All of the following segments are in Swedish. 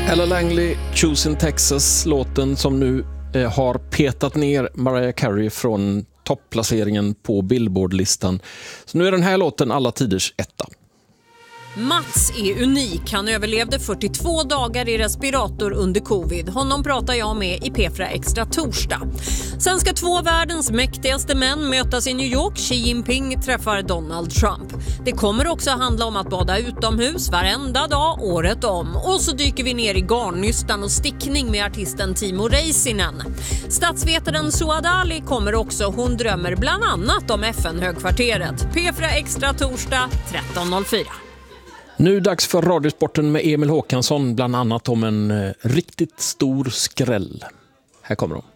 Ella Langley, Choosing Texas, låten som nu har petat ner Mariah Carey från toppplaceringen på Billboard-listan. Så nu är den här låten alla tiders etta. Mats är unik. Han överlevde 42 dagar i respirator under covid. Honom pratar jag med i P4 Extra torsdag. Sen ska två världens mäktigaste män mötas i New York. Xi Jinping träffar Donald Trump. Det kommer också handla om att bada utomhus varenda dag, året om. Och så dyker vi ner i garnnystan och stickning med artisten Timo Räisänen. Statsvetaren Suad Ali kommer också. Hon drömmer bland annat om FN-högkvarteret. P4 Extra torsdag 13.04. Nu dags för Radiosporten med Emil Håkansson, bland annat om en riktigt stor skräll. Här kommer de.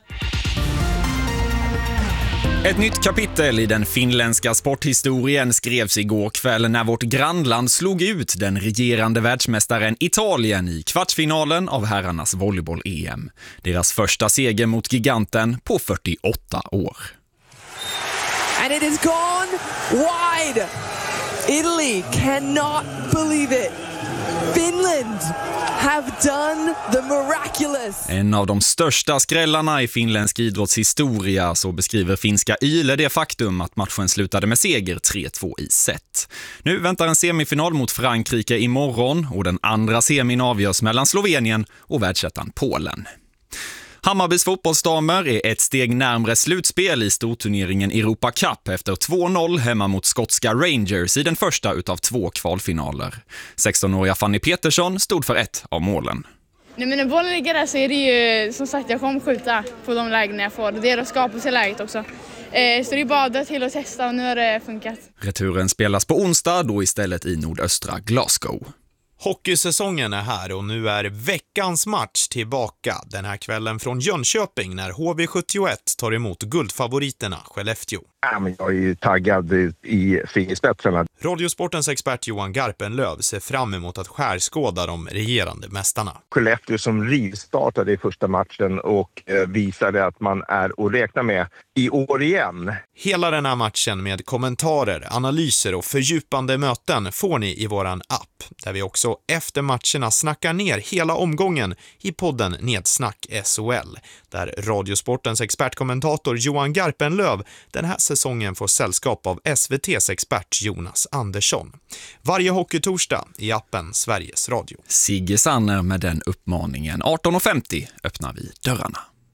Ett nytt kapitel i den finländska sporthistorien skrevs igår kväll när vårt grannland slog ut den regerande världsmästaren Italien i kvartsfinalen av herrarnas volleyboll-EM. Deras första seger mot giganten på 48 år. And it is gone wide. Italy cannot believe it. Finland have done the miraculous. En av de största skrällarna i finländsk idrottshistoria, så beskriver finska Yle det faktum att matchen slutade med seger 3-2 i set. Nu väntar en semifinal mot Frankrike imorgon och den andra semin avgörs mellan Slovenien och världsettan Polen. Hammarbys fotbollsdamer är ett steg närmare slutspel i storturneringen Europa Cup efter 2-0 hemma mot skotska Rangers i den första utav 2 kvalfinaler. 16-åriga Fanny Petersson stod för ett av målen. Nej, men när bollen ligger där så är det ju som sagt jag kommer skjuta på de lägen jag får. Det är att skapa sig läget också. Så det är bara till att testa och nu har det funkat. Returen spelas på onsdag, då istället i nordöstra Glasgow. Hockeysäsongen är här och nu är veckans match tillbaka den här kvällen från Jönköping när HV71 tar emot guldfavoriterna Skellefteå. Jag är ju taggad i fingerspetsarna. Radiosportens expert Johan Garpenlöv ser fram emot att skärskåda de regerande mästarna. Skellefteå som rivstartade i första matchen och visade att man är att räkna med i år igen. Hela den här matchen med kommentarer, analyser och fördjupande möten får ni i våran app. Där vi också efter matcherna snackar ner hela omgången i podden Nedsnack SHL. Där Radiosportens expertkommentator Johan Garpenlöv den här säsongen får sällskap av SVT:s expert Jonas Andersson. Varje hockeytorsdag i appen Sveriges Radio. Sigge Sanner med den uppmaningen. 18.50 öppnar vi dörrarna.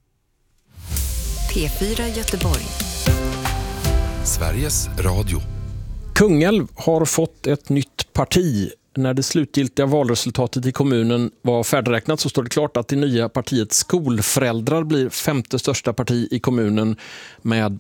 P4 Göteborg. Sveriges Radio. Kungälv har fått ett nytt parti. När det slutgiltiga valresultatet i kommunen var färdigräknat så står det klart att det nya partiet Skolföräldrar blir 5:e största parti i kommunen med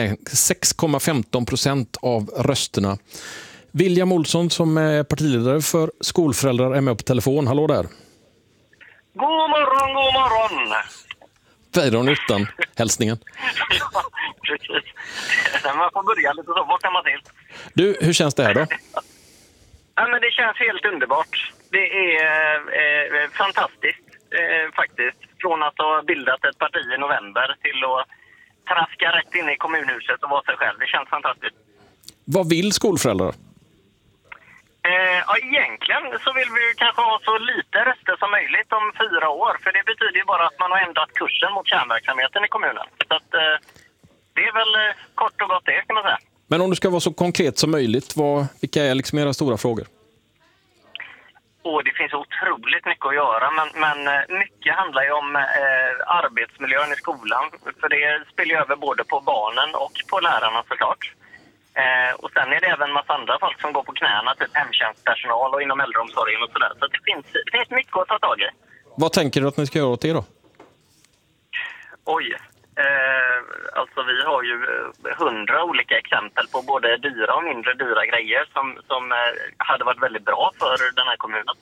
6,15% av rösterna. William Olsson som är partiledare för Skolföräldrar är med på telefon. Hallå där. God morgon, god morgon. Vad är det utan hälsningen? Ja, precis. Man får börja lite så, vad kan man till? Du, hur känns det här då? Ja, men det känns helt underbart. Det är fantastiskt faktiskt. Från att ha bildat ett parti i november till att traska rätt in i kommunhuset och vara sig själv. Det känns fantastiskt. Vad vill Skolföräldrar? Ja, egentligen så vill vi kanske ha så lite röster som möjligt om 4 år. För det betyder ju bara att man har ändrat kursen mot kärnverksamheten i kommunen. Så att, det är väl kort och gott det kan man säga. Men om du ska vara så konkret som möjligt, vilka är liksom era stora frågor? Det finns otroligt mycket att göra, men mycket handlar ju om arbetsmiljön i skolan. För det spelar över både på barnen och på lärarna såklart. Och sen är det även en massa andra folk som går på knäna, typ hemtjänstpersonal och inom äldreomsorgen och sådär. Så det finns mycket att ta tag i. Vad tänker du att ni ska göra åt det då? Oj. Alltså vi har ju 100 olika exempel på både dyra och mindre dyra grejer som hade varit väldigt bra för den här kommunen.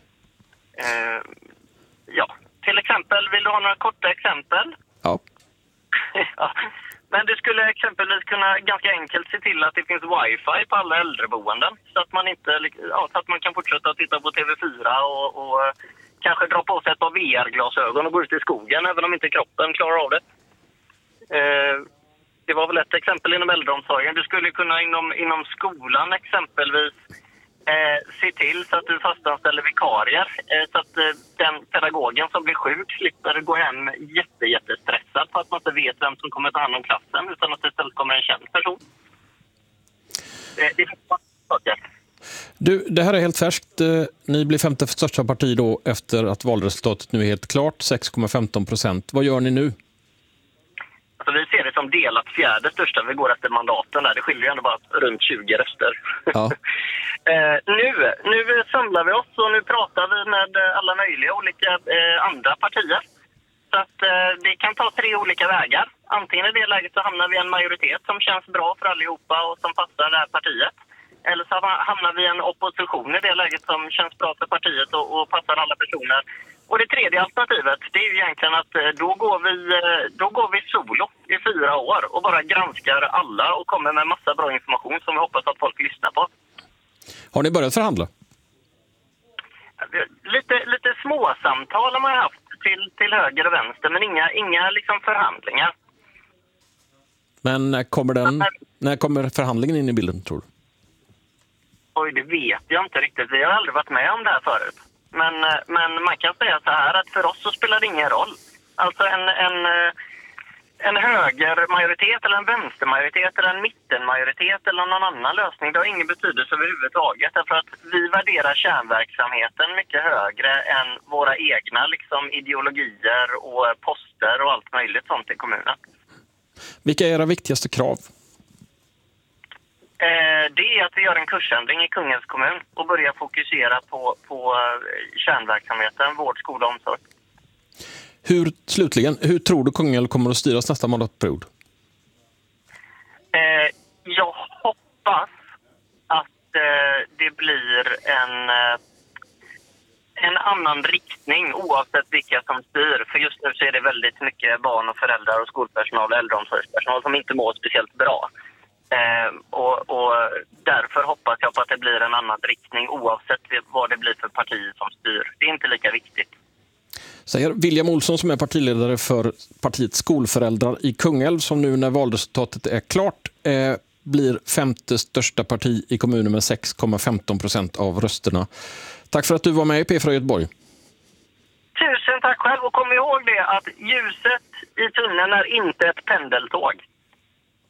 Ja, till exempel, vill du ha några korta exempel? Ja. Ja. Men du skulle exempelvis kunna ganska enkelt se till att det finns wifi på alla äldreboenden så att man inte, så att man kan fortsätta att titta på TV4 och kanske dra på sig ett par VR-glasögon och gå ut i skogen även om inte kroppen klarar av det. Det var väl ett exempel inom äldreomsorgen. Du skulle kunna inom skolan exempelvis Se till så att du fastanställer vikarier så att den pedagogen som blir sjuk slipper gå hem jättestressad för att man inte vet vem som kommer ta hand om klassen, utan att det istället kommer en känd person. Det är saker. Du, det här är helt färskt. Ni blir femte största parti då efter att valresultatet nu är helt klart, 6,15%. Vad gör ni nu? Alltså, vi ser det som delat fjärde största. Vi går efter mandaten där. Det skiljer ju ändå bara runt 20 röster. Ja. Nu samlar vi oss och nu pratar vi med alla möjliga olika andra partier. Så att det kan ta 3 olika vägar. Antingen i det läget så hamnar vi i en majoritet som känns bra för allihopa och som passar det här partiet. Eller så hamnar vi i en opposition i det läget som känns bra för partiet och passar alla personer. Och det tredje alternativet, det är ju egentligen att då går vi solo i 4 år och bara granskar alla och kommer med massa bra information som vi hoppas att folk lyssnar på. Har ni börjat förhandla? Lite småsamtal har man haft till höger och vänster, men inga liksom förhandlingar. Men när kommer förhandlingen in i bilden, tror du? Oj, det vet jag inte riktigt. Vi har aldrig varit med om det här förut. Men man kan säga så här att för oss så spelar det ingen roll. Alltså en högermajoritet eller en vänstermajoritet eller en mittenmajoritet eller någon annan lösning, det har ingen betydelse överhuvudtaget. Därför att vi värderar kärnverksamheten mycket högre än våra egna liksom, ideologier och poster och allt möjligt sånt i kommunen. Vilka är era viktigaste krav? Det är att vi gör en kursändring i Kungälvs kommun och börjar fokusera på kärnverksamheten, vård, skola och omsorg. Hur tror du Kungälv kommer att styras nästa mandatperiod? Jag hoppas att det blir en annan riktning oavsett vilka som styr. För just nu så är det väldigt mycket barn och föräldrar och skolpersonal och äldreomsorgspersonal som inte mår speciellt bra. Och därför hoppas jag på att det blir en annan riktning oavsett vad det blir för parti som styr. Det är inte lika viktigt. Säger William Olsson som är partiledare för partiet Skolföräldrar i Kungälv, som nu när valresultatet är klart blir femte största parti i kommunen med 6,15% av rösterna. Tack för att du var med i P4 Göteborg. Tusen tack själv, och kom ihåg det att ljuset i tunneln är inte ett pendeltåg.